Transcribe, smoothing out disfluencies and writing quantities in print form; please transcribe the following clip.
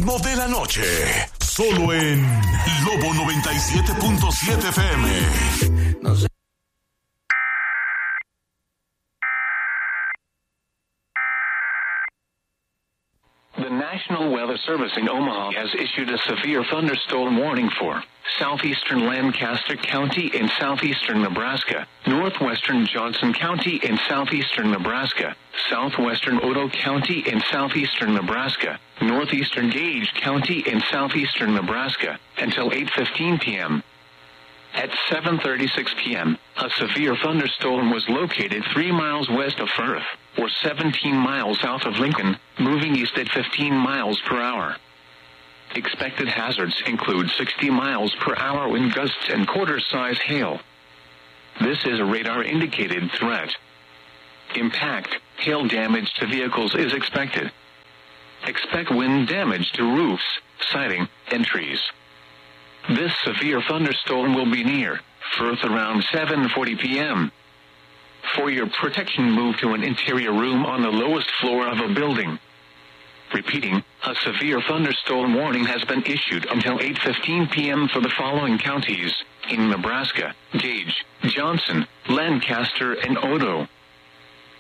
ritmo de la noche. Solo en Lobo 97.7 FM. No sé. The National Weather Service in Omaha has issued a severe thunderstorm warning for southeastern Lancaster County in southeastern Nebraska, northwestern Johnson County in southeastern Nebraska, southwestern Otoe County in southeastern Nebraska, northeastern Gage County in southeastern Nebraska, until 8:15 p.m. At 7:36 p.m., a severe thunderstorm was located 3 miles west of Firth, or 17 miles south of Lincoln, moving east at 15 miles per hour. Expected hazards include 60 miles per hour wind gusts and quarter-size hail. This is a radar-indicated threat. Impact, hail damage to vehicles is expected. Expect wind damage to roofs, siding, and trees. This severe thunderstorm will be near Firth around 7:40 p.m. For your protection, move to an interior room on the lowest floor of a building. Repeating, a severe thunderstorm warning has been issued until 8:15 p.m. for the following counties in Nebraska: Gage, Johnson, Lancaster, and Otoe.